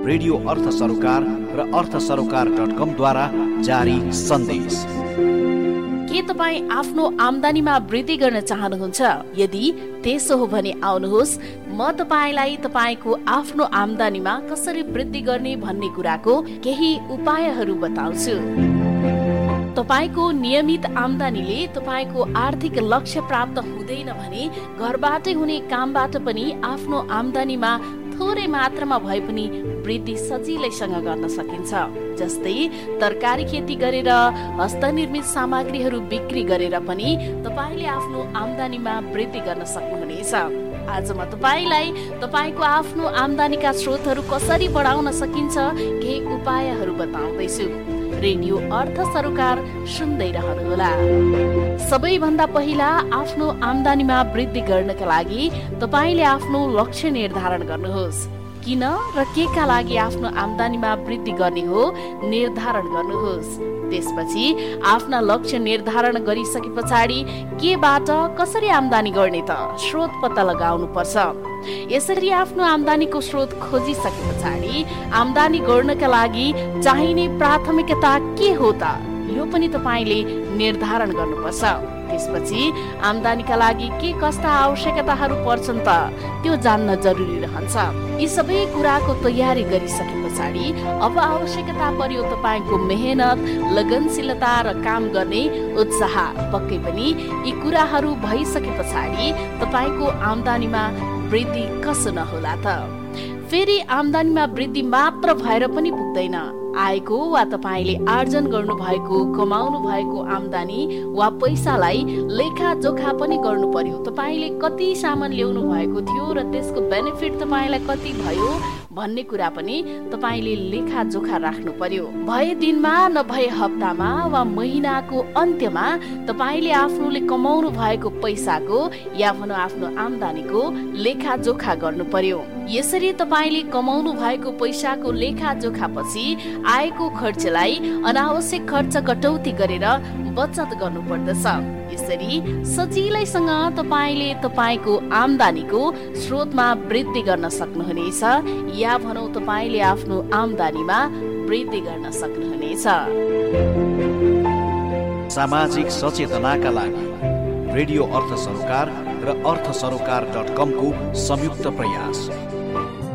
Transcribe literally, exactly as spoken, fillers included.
Radio अर्थ सरोकार र अर्थ सरोकार डट कम द्वारा जारी सन्देश। के तपाईँ आफ्नो आम्दानीमा वृद्धि गर्न चाहनुहुन्छ? यदि त्यसो हो भने आउनुहोस्, म तपाईँलाई तपाईँको आफ्नो आम्दानीमा कसरी वृद्धि गर्ने भन्ने कुराको केही उपायहरू बताउँछु। तपाईको नियमित आम्दानीले तपाईको आर्थिक लक्ष्य प्राप्त हुँदैन भने घरबाटै हुने कामबाट पनि आफ्नो आम्दानीमा थोरै मात्रामा भए पनि वृद्धि सजिलैसँग गर्न सकिन्छ। जस्तै तरकारी खेती गरेर, हस्तनिर्मित सामग्रीहरू बिक्री गरेर पनि तपाईले आफ्नो आम्दानीमा वृद्धि गर्न सक्नुहुनेछ। आज म तपाईलाई तपाईको आफ्नो आम्दानीका स्रोतहरू कसरी बढाउन सकिन्छ केही उपायहरू बताउँदैछु। रेडियो अर्थ सरोकार सुन्दै रहनुहोला। सबैभन्दा पहिला आफ्नो आम्दानीमा वृद्धि गर्नका लागि तपाईले आफ्नो लक्ष्य निर्धारण गर्नुहोस्। किन र के का लागि आफ्नो आम्दानीमा वृद्धि गर्ने हो निर्धारण गर्नुहोस्। त्यसपछि आफ्ना लक्ष्य निर्धारण गरिसके पछाडि केबाट कसरी आम्दानी गर्ने त स्रोत पत्ता लगाउनु पर्छ। यसरी आफ्नो आम्दानीको स्रोत खोजिसके पछाडि आम्दानी गर्नका लागि चाहिने प्राथमिकता के हो त यो पनि तपाईले निर्धारण गर्नुपर्छ। त्यसपछि आम्दानीका लागि के कस्ता आवश्यकताहरू पर्छन् त त्यो जान्न जरुरी रहन्छ। यी सबै कुराको तयारी गरिसके पछाडि अब आवश्यकता पर्यो तपाईको मेहनत, लगनशीलता र काम गर्ने उत्साह। पक्कै पनि यी कुराहरू भइसके पछाडि तपाईको आम्दानीमा वृद्धि कसो नहोला त। फेरि आम्दानीमा वृद्धि मात्र भएर पनि पुग्दैन। आएको वा तपाईले आर्जन गर्नु भएको, कमाउनु भएको आम्दानी वा पैसालाई लेखाजोखा पनि गर्नु पर्यो। तपाईले कति सामान ल्याउनु भएको थियो र त्यसको बेनिफिट तपाईलाई कति भयो भन्ने कुरा पनि तपाईले लेखाजोखा राख्नु पर्यो। भए दिनमा नभए हप्तामा वा महिनाको अन्त्यमा तपाईले आफूले कमाउनु भएको पैसाको या भनौँ आफ्नो आम्दानीको लेखाजोखा गर्नु पर्यो। यसरी तपाईले कमाउनु भएको पैसाको लेखाजोखा पछि आएको खर्चलाई अनावश्यक खर्च कटौती गरेर बचत गर्नु पर्दछ। यसरी सजिलैसँग तपाईले तपाईको आम्दानीको स्रोतमा वृद्धि गर्न सक्नुहुनेछ या भनौँ तपाईले आफ्नो आम्दानीमा वृद्धि गर्न सक्नुहुनेछ। सामाजिक सचेतनाका लागि रेडियो अर्थ सरोकार र अर्थ सरोकार डट कम को संयुक्त प्रयास।